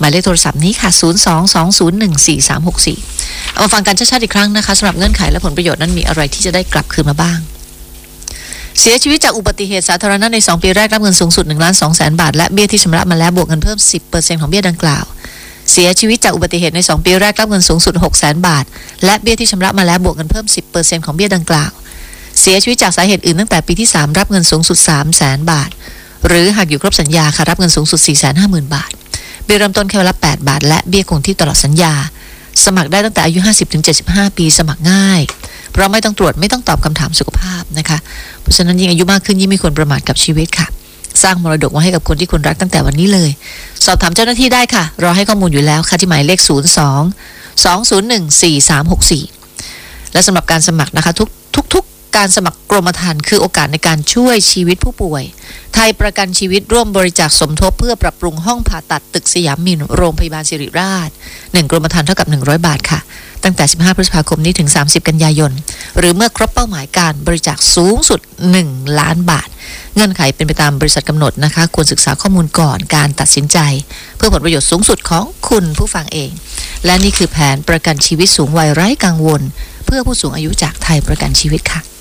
ายเลขโทรศัพท์นี้ค่ะ022014364เอามาฟังกันชัดๆอีกครั้งนะคะสำหรับเงื่อนไขและผลประโยชน์นั้นมีอะไรที่จะได้กลับคืนมาบ้างเสียชีวิตจากอุบัติเหตุสาธารณะใน2ปีแรกรับเงินสูงสุด 1,200,000 บาทและเบี้ยที่ชำระมาแล้วบวกเงินเพิ่ม 10% ของเบี้ยดังกล่าวเสียชีวิตจากอุบัติเหตุใน2ปีแรกรับเงินสูงสุด 600,000 บาทและเบี้ยที่ชำระมาแล้วบวกเงินเพิ่ม 10% ของเบี้ยดังกล่าวเสียชีวิตจากสาเหตุอื่นตั้งแต่ปีที่3รับเงินสูงสุด 300,000 บาทหรือหากอยู่ครบสัญญาค่ะรับเงินสูงสุด 450,000 บาทเบี้ยเริ่มต้นแค่วันละ8 บาทและเบี้ยคงที่ตลอดสัญญาสมัครได้ตั้งแต่อายุ 50-75 ปีสมัครง่ายเพราะไม่ต้องตรวจไม่ต้องตอบคำถามสุขภาพนะคะเพราะฉะนั้นยิ่งอายุมากขึ้นยิ่งไม่ควรประมาทกับชีวิตค่ะสร้างมรดกไว้ให้กับคนที่คุณรักตั้งแต่วันนี้เลยสอบถามเจ้าหน้าที่ได้ค่ะรอให้ข้อมูลอยู่แล้วค่ะที่หมายเลข02-201-4364และสำหรับการสมัครนะคะทุกการสมัครกรมธรรม์คือโอกาสในการช่วยชีวิตผู้ป่วยไทยประกันชีวิตร่วมบริจาคสมทบเพื่อปรับปรุงห้องผ่าตัดตึกสยามมินโรงพยาบาลศิริราช1กรมธรรม์เท่ากับ100 บาทค่ะตั้งแต่15พฤษภาคมนี้ถึง30กันยายนหรือเมื่อครบเป้าหมายการบริจาคสูงสุด1 ล้านบาทเงื่อนไขเป็นไปตามบริษัทกำหนดนะคะควรศึกษาข้อมูลก่อนการตัดสินใจเพื่อผลประโยชน์สูงสุดของคุณผู้ฟังเองและนี่คือแผนประกันชีวิตสูงวัยไร้กังวลเพื่อผู้สูงอายุจากไทยประกันชีวิตค่ะ